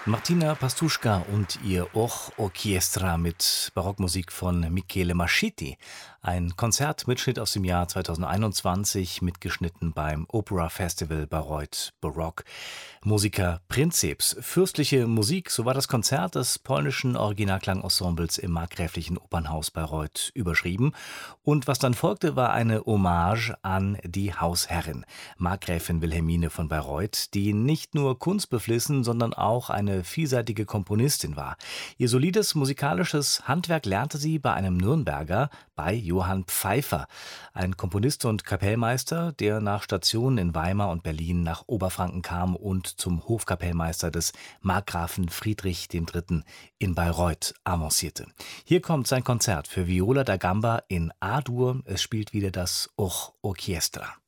Martina Pastuschka und ihr Och Orchestra mit Barockmusik von Michele Mascitti. Ein Konzertmitschnitt aus dem Jahr 2021, mitgeschnitten beim Opera Festival Bayreuth Baroque. Musiker Princeps. Fürstliche Musik, so war das Konzert des polnischen Originalklangensembles im Markgräflichen Opernhaus Bayreuth überschrieben. Und was dann folgte, war eine Hommage an die Hausherrin, Markgräfin Wilhelmine von Bayreuth, die nicht nur kunstbeflissen, sondern auch eine vielseitige Komponistin war. Ihr solides musikalisches Handwerk lernte sie bei einem Nürnberger, bei Johann Pfeiffer, ein Komponist und Kapellmeister, der nach Stationen in Weimar und Berlin nach Oberfranken kam und zum Hofkapellmeister des Markgrafen Friedrich III. In Bayreuth avancierte. Hier kommt sein Konzert für Viola da Gamba in A-Dur. Es spielt wieder das Och Orchestra.